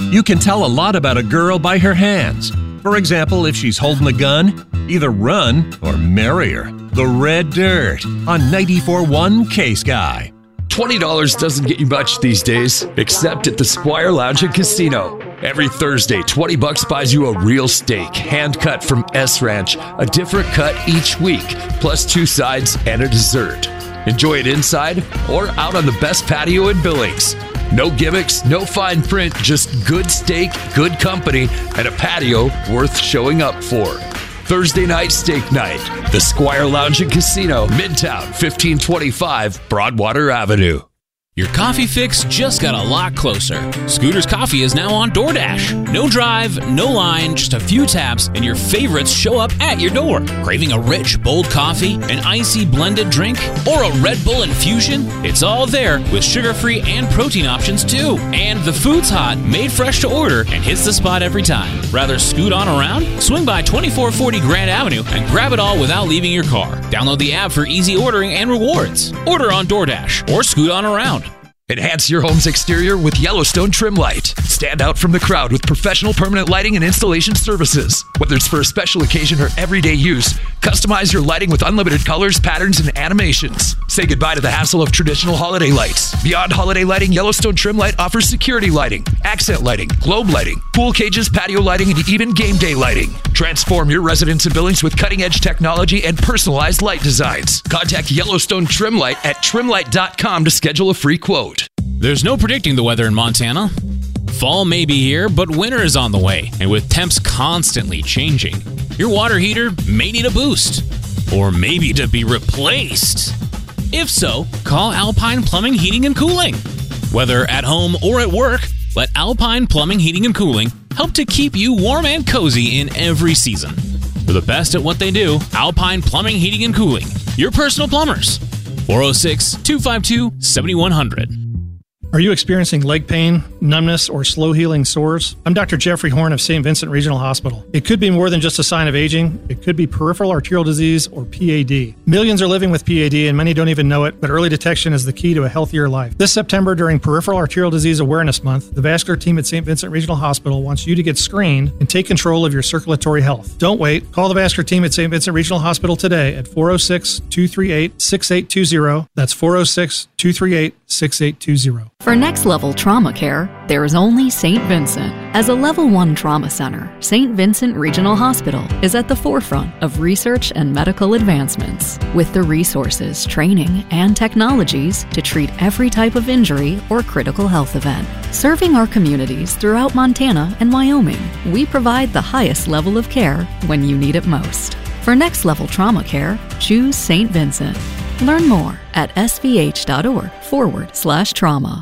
You can tell a lot about a girl by her hands. For example, if she's holding a gun, either run or marry her. The Red Dirt on 94.1 K-Sky. $20 doesn't get you much these days, except at the Squire Lounge and Casino. Every Thursday, $20 buys you a real steak, hand-cut from S Ranch, a different cut each week, plus 2 sides and a dessert. Enjoy it inside or out on the best patio in Billings. No gimmicks, no fine print, just good steak, good company, and a patio worth showing up for. Thursday night steak night. The Squire Lounge and Casino, Midtown, 1525 Broadwater Avenue. Your coffee fix just got a lot closer. Scooter's Coffee is now on DoorDash. No drive, no line, just a few taps, and your favorites show up at your door. Craving a rich, bold coffee, an icy blended drink, or a Red Bull infusion? It's all there with sugar-free and protein options too. And the food's hot, made fresh to order, and hits the spot every time. Rather scoot on around? Swing by 2440 Grand Avenue and grab it all without leaving your car. Download the app for easy ordering and rewards. Order on DoorDash or scoot on around. Enhance your home's exterior with Yellowstone Trim Light. Stand out from the crowd with professional permanent lighting and installation services. Whether it's for a special occasion or everyday use, customize your lighting with unlimited colors, patterns, and animations. Say goodbye to the hassle of traditional holiday lights. Beyond holiday lighting, Yellowstone Trim Light offers security lighting, accent lighting, globe lighting, pool cages, patio lighting, and even game day lighting. Transform your residence in Billings with cutting-edge technology and personalized light designs. Contact Yellowstone Trim Light at trimlight.com to schedule a free quote. There's no predicting the weather in Montana. Fall may be here, but winter is on the way, and with temps constantly changing, your water heater may need a boost, or maybe to be replaced. If so, call Alpine Plumbing, Heating, and Cooling. Whether at home or at work, let Alpine Plumbing, Heating, and Cooling help to keep you warm and cozy in every season. For the best at what they do, Alpine Plumbing, Heating, and Cooling, your personal plumbers. 406-252-7100. Are you experiencing leg pain, numbness, or slow-healing sores? I'm Dr. Jeffrey Horn of St. Vincent Regional Hospital. It could be more than just a sign of aging. It could be peripheral arterial disease, or PAD. Millions are living with PAD, and many don't even know it, but early detection is the key to a healthier life. This September, during Peripheral Arterial Disease Awareness Month, the vascular team at St. Vincent Regional Hospital wants you to get screened and take control of your circulatory health. Don't wait. Call the vascular team at St. Vincent Regional Hospital today at 406-238-6820. That's 406-238-6820. For next-level trauma care, there is only St. Vincent. As a Level 1 trauma center, St. Vincent Regional Hospital is at the forefront of research and medical advancements, with the resources, training, and technologies to treat every type of injury or critical health event. Serving our communities throughout Montana and Wyoming, we provide the highest level of care when you need it most. For next-level trauma care, choose St. Vincent. Learn more at svh.org/trauma.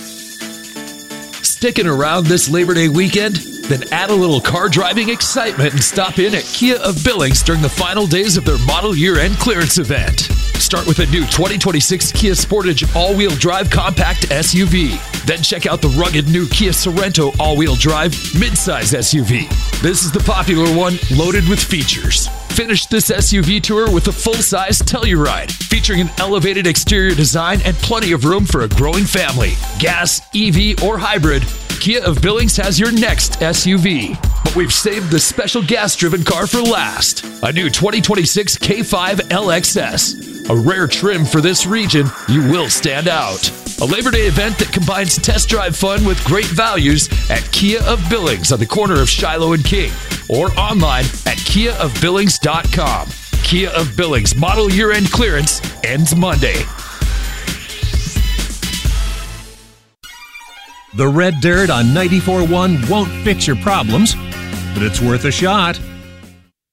Sticking around this Labor Day weekend? Then add a little car driving excitement and stop in at Kia of Billings during the final days of their model year-end clearance event. Start with a new 2026 Kia Sportage all-wheel drive compact SUV. Then check out the rugged new Kia Sorento all-wheel drive midsize SUV. This is the popular one, loaded with features. Finish this SUV tour with a full-size Telluride, featuring an elevated exterior design and plenty of room for a growing family. Gas, EV, or hybrid, Kia of Billings has your next SUV. But we've saved the special gas-driven car for last. A new 2026 K5 LXS. A rare trim for this region, you will stand out. A Labor Day event that combines test drive fun with great values at Kia of Billings on the corner of Shiloh and King, or online at kiaofbillings.com. Kia of Billings model year-end clearance ends Monday. The Red Dirt on 94.1 won't fix your problems, but it's worth a shot.